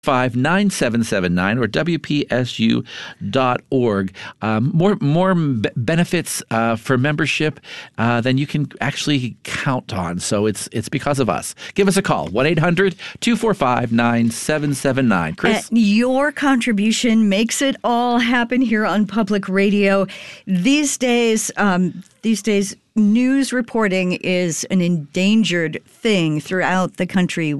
9779 or WPSU.org. More benefits for membership than you can actually count on. So it's because of us. Give us a call, 1-800-245-9779. Chris? Your contribution makes it all happen here on Public Radio. These days, news reporting is an endangered thing throughout the country.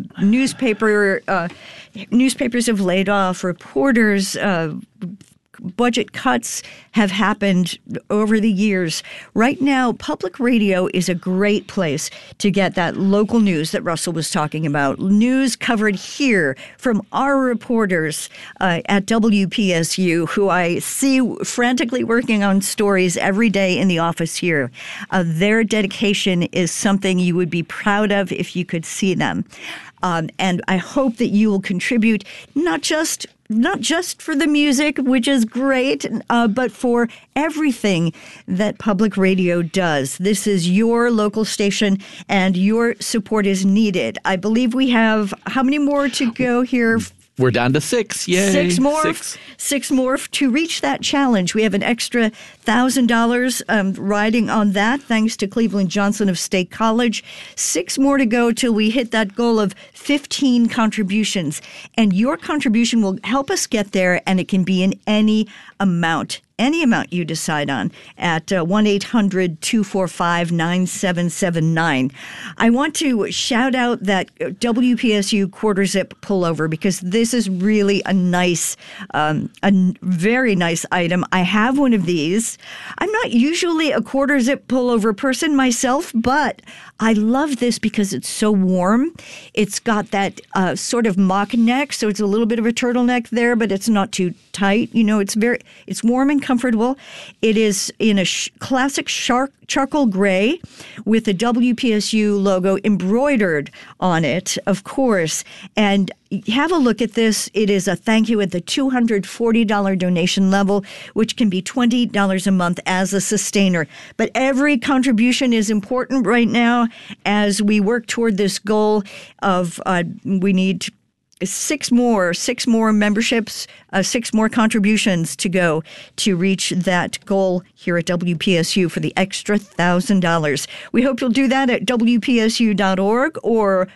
Newspapers have laid off reporters. Budget cuts have happened over the years. Right now, public radio is a great place to get that local news that Russell was talking about. News covered here from our reporters at WPSU, who I see frantically working on stories every day in the office here. Their dedication is something you would be proud of if you could see them. And I hope that you will contribute not just for the music, which is great, but for everything that public radio does. This is your local station, and your support is needed. I believe we have how many more to go here? We're down to 6. Yay. Six more to reach that challenge. We have an extra $1,000 riding on that, thanks to Cleveland Johnson of State College. 6 more to go till we hit that goal of 15 contributions. And your contribution will help us get there, and it can be in any amount you decide on at 1-800-245-9779. I want to shout out that WPSU quarter zip pullover, because this is really a very nice item. I have one of these. I'm not usually a quarter zip pullover person myself, but I love this because it's so warm. It's got that sort of mock neck, so it's a little bit of a turtleneck there, but it's not too tight. You know, it's warm and comfortable. It is in a classic charcoal gray with the WPSU logo embroidered on it, of course. And have a look at this. It is a thank you at the $240 donation level, which can be $20 a month as a sustainer. But every contribution is important right now as we work toward this goal of we need 6 more memberships, 6 more contributions to go to reach that goal here at WPSU for the extra $1,000. We hope you'll do that at WPSU.org or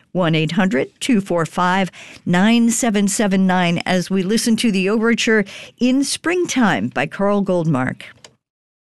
1-800-245-9779 as we listen to the overture In Springtime by Carl Goldmark.